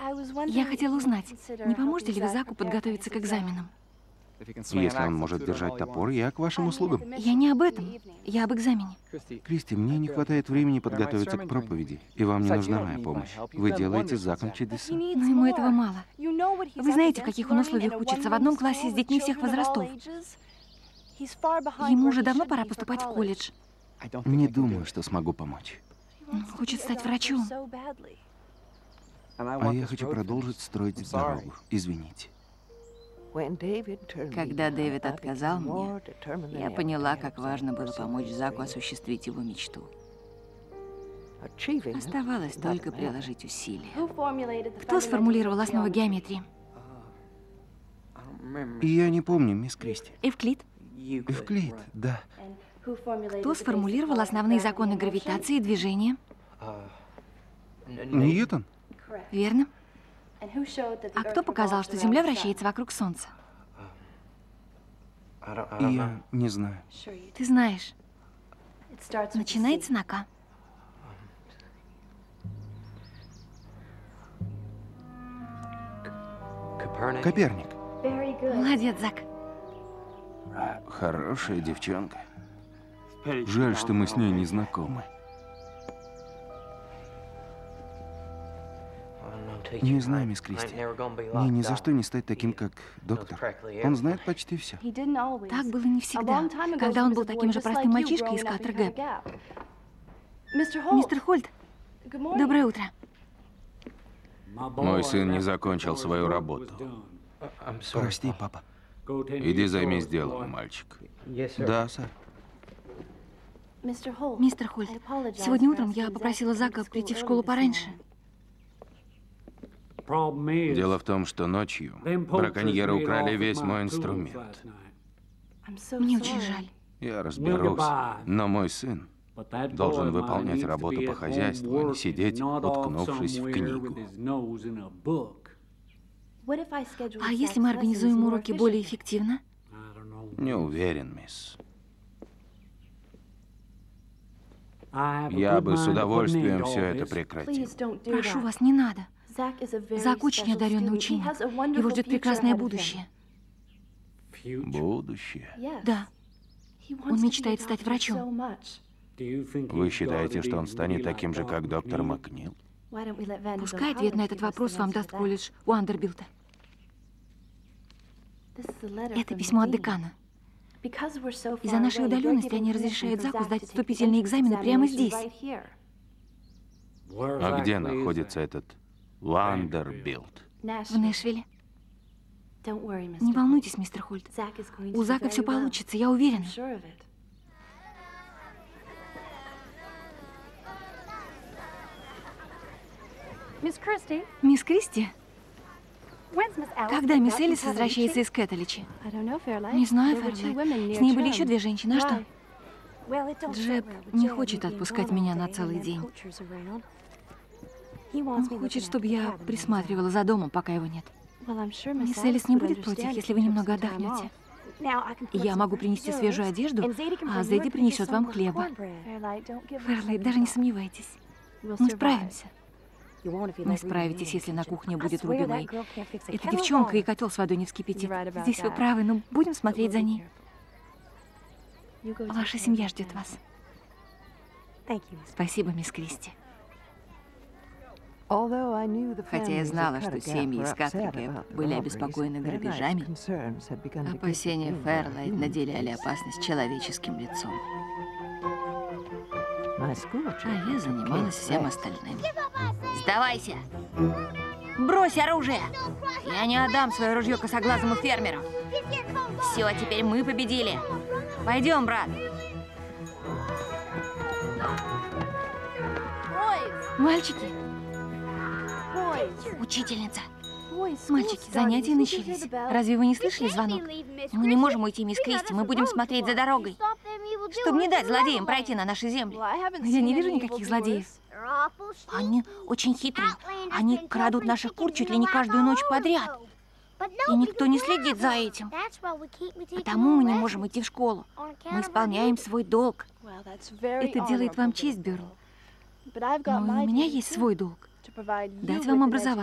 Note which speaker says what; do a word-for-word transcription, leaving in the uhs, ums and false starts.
Speaker 1: Я хотела узнать, не поможете ли вы Заку подготовиться к экзаменам?
Speaker 2: Если он может держать топор, я к вашим услугам.
Speaker 1: Я не об этом. Я об экзамене.
Speaker 2: Кристи, мне не хватает времени подготовиться к проповеди, и вам не нужна моя помощь. Вы делаете с Заком чудеса.
Speaker 1: Но ему этого мало. Вы знаете, в каких он условиях учится? В одном классе с детьми всех возрастов. Ему уже давно пора поступать в колледж.
Speaker 2: Не думаю, что смогу помочь.
Speaker 1: Он хочет стать врачом.
Speaker 2: А я хочу продолжить строить дорогу. Извините.
Speaker 3: Когда Дэвид отказал мне, я поняла, как важно было помочь Заку осуществить его мечту. Оставалось только приложить усилия.
Speaker 1: Кто сформулировал основы геометрии?
Speaker 2: Я не помню, мисс Кристи.
Speaker 1: Эвклид.
Speaker 2: Эвклид, да.
Speaker 1: Кто сформулировал основные законы гравитации и движения?
Speaker 2: Ньютон?
Speaker 1: Верно. А кто показал, что Земля вращается вокруг Солнца?
Speaker 2: Я не знаю.
Speaker 1: Ты знаешь. Начинается на К.
Speaker 2: Коперник.
Speaker 1: Молодец, Зак.
Speaker 2: Хорошая девчонка. Жаль, что мы с ней не знакомы. Не знаю, мисс Кристи. Мне ни за что не стать таким, как доктор. Он знает почти все.
Speaker 1: Так было не всегда. Когда он был таким же простым мальчишкой из Каттер-Гэп. Мистер Хольт, доброе утро.
Speaker 4: Мой сын не закончил свою работу.
Speaker 2: Прости, папа.
Speaker 4: Иди займись делом, мальчик.
Speaker 2: Да, сэр.
Speaker 1: Мистер Хольт, сегодня утром я попросила Зака прийти в школу пораньше.
Speaker 4: Дело в том, что ночью браконьеры украли весь мой инструмент.
Speaker 1: Мне очень жаль.
Speaker 4: Я разберусь, но мой сын должен выполнять работу по хозяйству, а не сидеть, уткнувшись в книгу.
Speaker 1: А если мы организуем уроки более эффективно?
Speaker 4: Не уверен, мисс. Я бы с удовольствием все это прекратил.
Speaker 1: Прошу вас, не надо. Зак очень одаренный ученик. Его ждет прекрасное будущее.
Speaker 4: Будущее?
Speaker 1: Да. Он мечтает стать врачом.
Speaker 4: Вы считаете, что он станет таким же, как доктор Макнил?
Speaker 1: Пускай ответ на этот вопрос вам даст колледж Уандербилта. Это письмо от декана. Из-за нашей удаленности они разрешают Заку сдать вступительные экзамены прямо здесь.
Speaker 4: А где находится этот Вандербилт?
Speaker 1: В Нэшвилле. Не волнуйтесь, мистер Хольт. У Зака все получится, я уверена. Мисс Кристи, когда мисс Элис возвращается из Кэттеличи? Не знаю, Ферлайт. С ней были еще две женщины, а что? Джеб не хочет отпускать меня на целый день. Он хочет, чтобы я присматривала за домом, пока его нет. Мисс Элис не будет против, если вы немного отдохнете. Я могу принести свежую одежду, а Зэдди принесет вам хлеба. Ферлайт, даже не сомневайтесь. Мы справимся. Не справитесь, если на кухне будет Руби Мэй. Эта девчонка и котел с водой не вскипятит. Здесь вы правы, но будем смотреть за ней. Ваша семья ждет вас. Спасибо, мисс Кристи.
Speaker 3: Хотя я знала, что семьи из Каттер-Гэп были обеспокоены грабежами, опасения Ферлайт наделяли опасность человеческим лицом. А я занималась всем остальным. Сдавайся! Брось оружие! Я не отдам свое ружье косоглазому фермеру. Все, теперь мы победили. Пойдем, брат.
Speaker 1: Мальчики! Учительница! Мальчики, занятия начались. Разве вы не слышали звонок? Мы не можем уйти, мисс Кристи, мы будем смотреть за дорогой. Чтобы не дать злодеям пройти на наши земли. Но я не вижу никаких злодеев. Они очень хитрые. Они крадут наших кур чуть ли не каждую ночь подряд. И никто не следит за этим. Потому мы не можем идти в школу. Мы исполняем свой долг. Это делает вам честь, Бёрл. Но у меня есть свой долг. Дать вам образование.